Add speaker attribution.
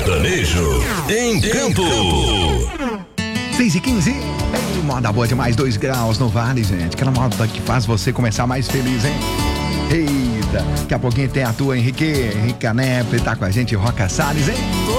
Speaker 1: Sertanejo em campo.
Speaker 2: 6h15. Moda boa demais, 2 graus no Vale, gente. Aquela moda que faz você começar mais feliz, hein? Eita, daqui a pouquinho tem a tua Henrique Canepe, tá com a gente, Roca Salles, hein?